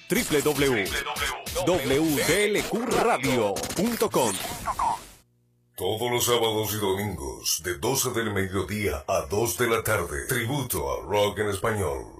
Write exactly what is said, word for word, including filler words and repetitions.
w w w punto w d l q radio punto com. Todos los sábados y domingos, de doce del mediodía a dos de la tarde, tributo al rock en español.